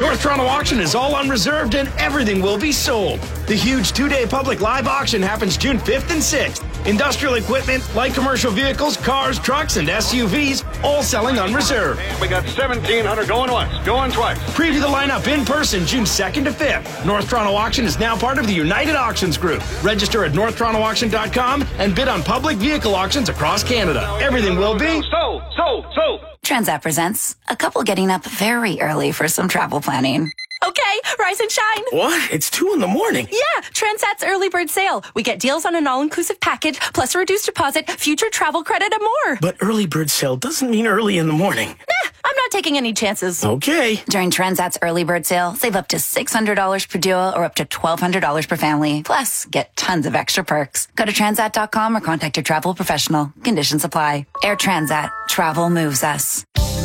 North Toronto Auction is all unreserved and everything will be sold. The huge 2-day public live auction happens June 5th and 6th. Industrial equipment, light commercial vehicles, cars, trucks, and SUVs, all selling unreserved. And we got 1,700 going once, going twice. Preview the lineup in person June 2nd to 5th. North Toronto Auction is now part of the United Auctions Group. Register at northtorontoauction.com and bid on public vehicle auctions across Canada. Everything will be sold. Transat presents a couple getting up very early for some travel planning. Okay, rise and shine. What? It's 2 a.m. Yeah, Transat's early bird sale. We get deals on an all-inclusive package, plus a reduced deposit, future travel credit, and more. But early bird sale doesn't mean early in the morning. Nah, I'm not taking any chances. Okay. During Transat's early bird sale, save up to $600 per duo or up to $1,200 per family. Plus, get tons of extra perks. Go to Transat.com or contact your travel professional. Conditions apply. Air Transat. Travel moves us.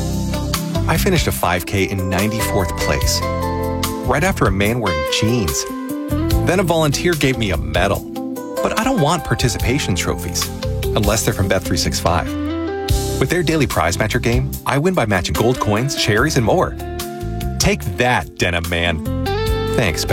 I finished a 5K in 94th place, right after a man wearing jeans. Then a volunteer gave me a medal. But I don't want participation trophies, unless they're from Bet365. With their daily prize matcher game, I win by matching gold coins, cherries, and more. Take that, denim man. Thanks,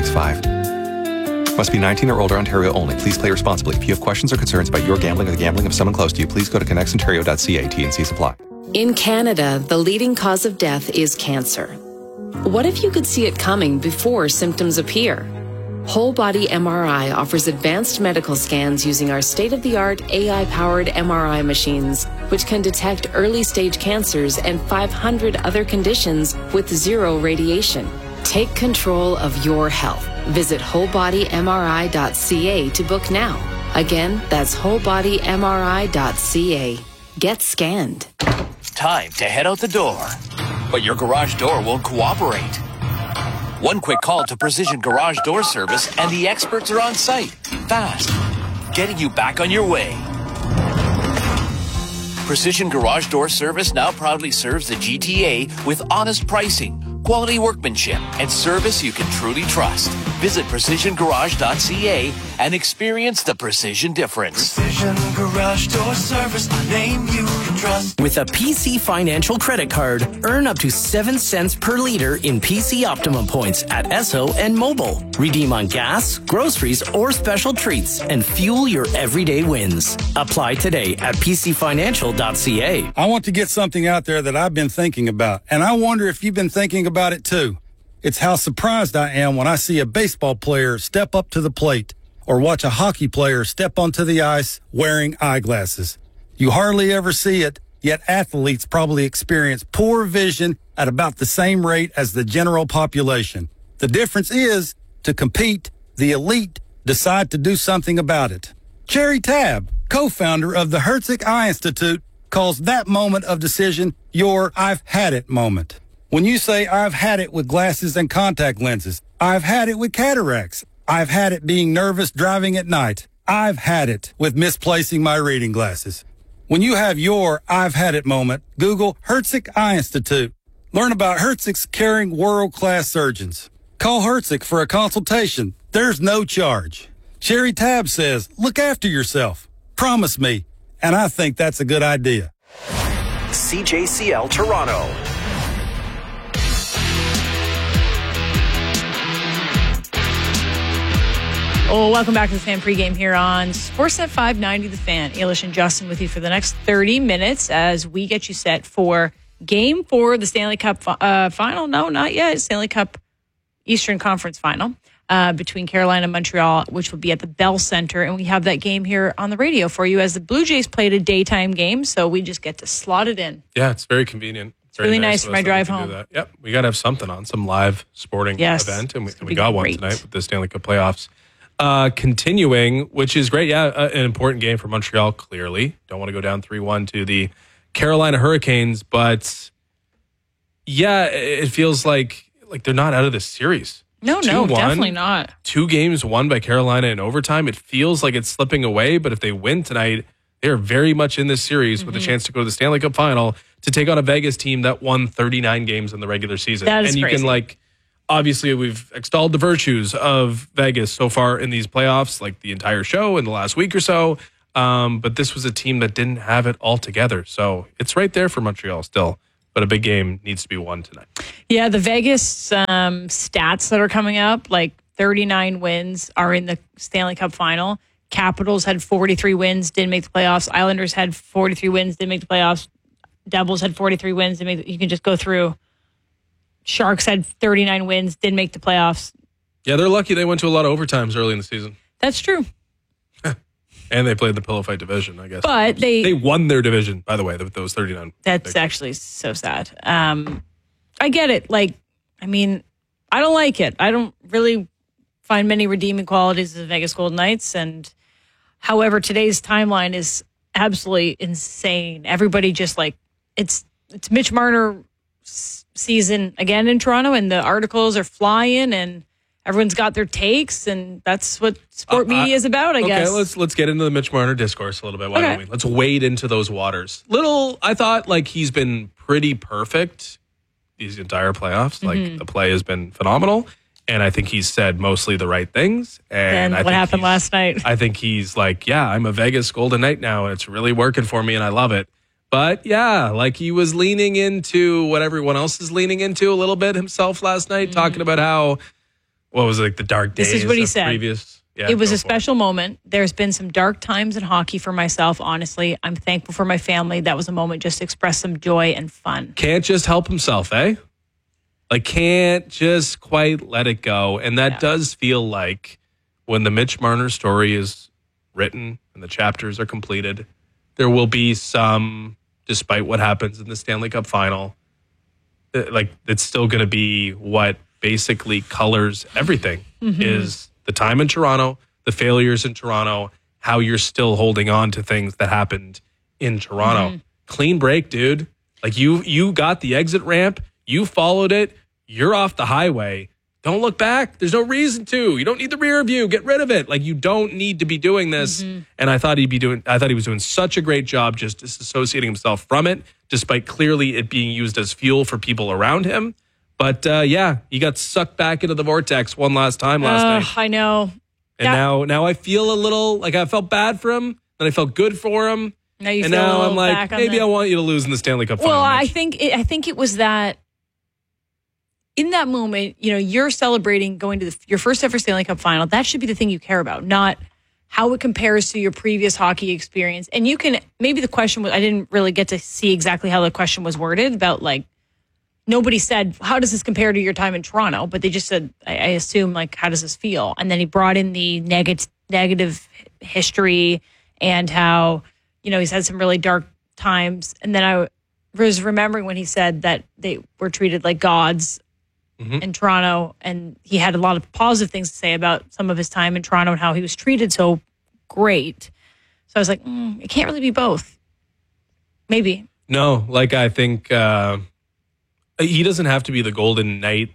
Bet365. Must be 19 or older, Ontario only. Please play responsibly. If you have questions or concerns about your gambling or the gambling of someone close to you, please go to connectsontario.ca. T&Cs apply. In Canada, the leading cause of death is cancer. What if you could see it coming before symptoms appear? Whole Body MRI offers advanced medical scans using our state-of-the-art AI-powered MRI machines, which can detect early-stage cancers and 500 other conditions with zero radiation. Take control of your health. Visit wholebodymri.ca to book now. Again, that's wholebodymri.ca. Get scanned. Time to head out the door. But your garage door won't cooperate. One quick call to Precision Garage Door Service and the experts are on site. Fast. Getting you back on your way. Precision Garage Door Service now proudly serves the GTA with honest pricing, quality workmanship, and service you can truly trust. Visit precisiongarage.ca and experience the precision difference. Precision Garage Door Service, a name you can trust. With a PC Financial credit card, earn up to 7 cents per liter in PC Optimum points at Esso and Mobile. Redeem on gas, groceries, or special treats and fuel your everyday wins. Apply today at pcfinancial.ca. I want to get something out there that I've been thinking about, and I wonder if you've been thinking about it too. It's how surprised I am when I see a baseball player step up to the plate or watch a hockey player step onto the ice wearing eyeglasses. You hardly ever see it, yet athletes probably experience poor vision at about the same rate as the general population. The difference is, to compete, the elite decide to do something about it. Cherry Tab, co-founder of the Herzig Eye Institute, calls that moment of decision your I've had it moment. When you say I've had it with glasses and contact lenses, I've had it with cataracts, I've had it being nervous driving at night, I've had it with misplacing my reading glasses. When you have your I've had it moment, Google Herzig Eye Institute. Learn about Herzig's caring world-class surgeons. Call Herzig for a consultation. There's no charge. Cherry Tab says, look after yourself. Promise me. And I think that's a good idea. CJCL Toronto. Oh, welcome back to the Fan pregame here on Sportsnet 590 The Fan. Ailish and Justin with you for the next 30 minutes as we get you set for Game 4 of the Stanley Cup final. No, not yet. Stanley Cup Eastern Conference final between Carolina and Montreal, which will be at the Bell Center. And we have that game here on the radio for you as the Blue Jays played a daytime game, so we just get to slot it in. Yeah, it's very convenient. It's really nice for my drive home. Yep, we got to have something on, some live sporting event, and we got one tonight with the Stanley Cup playoffs. Continuing, which is great. Yeah, an important game for Montreal, clearly. Don't want to go down 3-1 to the Carolina Hurricanes, but yeah, it feels like they're not out of this series. No, definitely not. 2 games won by Carolina in overtime. It feels like it's slipping away, but if they win tonight, they're very much in this series with a chance to go to the Stanley Cup final to take on a Vegas team that won 39 games in the regular season. That is and you crazy. can obviously, we've extolled the virtues of Vegas so far in these playoffs, like the entire show in the last week or so. But this was a team that didn't have it all together. So it's right there for Montreal still. but a big game needs to be won tonight. Yeah, the Vegas stats that are coming up, like 39 wins are in the Stanley Cup final. Capitals had 43 wins, didn't make the playoffs. Islanders had 43 wins, didn't make the playoffs. Devils had 43 wins. You can just go through. Sharks had 39 wins, didn't make the playoffs. Yeah, they're lucky they went to a lot of overtimes early in the season. That's true. And they played the pillow fight division, I guess. But they won their division, by the way, with those 39. That's actually so sad. I get it. Like, I mean, I don't like it. I don't really find many redeeming qualities of the Vegas Golden Knights. And however, today's timeline is absolutely insane. Everybody just like, it's Mitch Marner season again in Toronto, and the articles are flying, and everyone's got their takes, and that's what sport media is about, I guess. Okay, let's get into the Mitch Marner discourse a little bit. Why don't we? Let's wade into those waters. I thought like he's been pretty perfect these entire playoffs. Like the play has been phenomenal, and I think he's said mostly the right things. And what happened last night? I think he's like, yeah, I'm a Vegas Golden Knight now, and it's really working for me, and I love it. But yeah, like he was leaning into what everyone else is leaning into a little bit himself last night, talking about how, what was it, like the dark days? This is what he said. Yeah, it was a special moment. There's been some dark times in hockey for myself, honestly. I'm thankful for my family. That was a moment just to express some joy and fun. Can't just help himself, eh? Like, can't just quite let it go. And that does feel like when the Mitch Marner story is written and the chapters are completed, there will be some, despite what happens in the Stanley Cup final, like it's still going to be what basically colors everything is the time in Toronto, the failures in Toronto, how you're still holding on to things that happened in Toronto. Clean break, dude. Like you got the exit ramp, you followed it, you're off the highway. Don't look back. There's no reason to. You don't need the rear view. Get rid of it. Like you don't need to be doing this. And I thought he was doing such a great job just disassociating himself from it, despite clearly it being used as fuel for people around him. But yeah, he got sucked back into the vortex one last time last night. I know. And now I feel a little like I felt bad for him, then I felt good for him. Now you and feel now a I'm little like, back on maybe the... I want you to lose in the Stanley Cup final. Well, I think it was that in that moment, you know, you're celebrating going to your first ever Stanley Cup final. That should be the thing you care about, not how it compares to your previous hockey experience. And you can, maybe the question was, I didn't really get to see exactly how the question was worded about like, nobody said, how does this compare to your time in Toronto? But they just said, I assume, like, how does this feel? And then he brought in the negative history and how, you know, he's had some really dark times. And then I was remembering when he said that they were treated like gods in Toronto. And he had a lot of positive things to say about some of his time in Toronto and how he was treated so great. So I was like, it can't really be both. Maybe. No, like I think... he doesn't have to be the Golden Knight,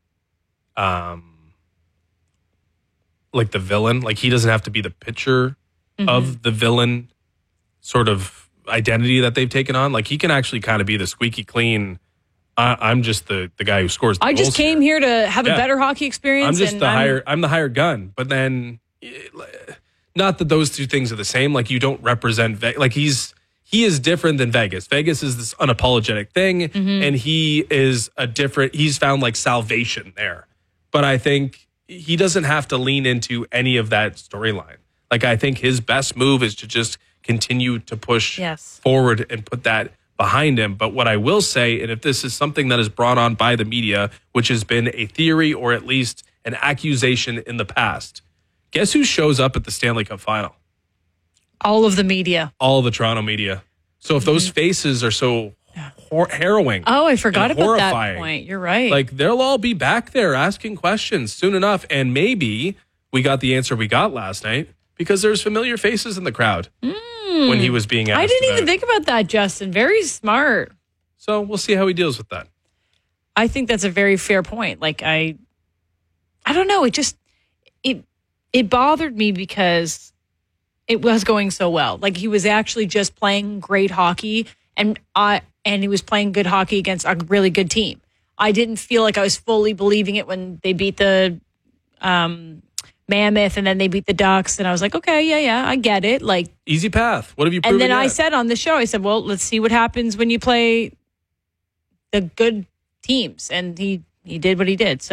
like the villain. Like he doesn't have to be the picture of the villain sort of identity that they've taken on. Like he can actually kind of be the squeaky clean. I'm just the guy who scores the goals. I just came here to have a better hockey experience. I'm just I'm the hired gun. But then, not that those two things are the same. Like you don't represent like he is different than Vegas. Vegas is this unapologetic thing, and he's found like salvation there. But I think he doesn't have to lean into any of that storyline. Like I think his best move is to just continue to push forward and put that behind him. But what I will say, and if this is something that is brought on by the media, which has been a theory or at least an accusation in the past, guess who shows up at the Stanley Cup final? All of the media. All of the Toronto media. So if those faces are so harrowing. Oh, I forgot about that point. You're right. Like they'll all be back there asking questions soon enough. And maybe we got the answer we got last night because there's familiar faces in the crowd when he was being asked. I didn't even think about that, Justin. Very smart. So we'll see how he deals with that. I think that's a very fair point. Like I don't know. It bothered me because it was going so well. Like he was actually just playing great hockey and he was playing good hockey against a really good team. I didn't feel like I was fully believing it when they beat the Mammoth and then they beat the Ducks. And I was like, okay, yeah, I get it. Like easy path. What have you proven And then yet? I said on the show, I said, well, let's see what happens when you play the good teams, and he did what he did. So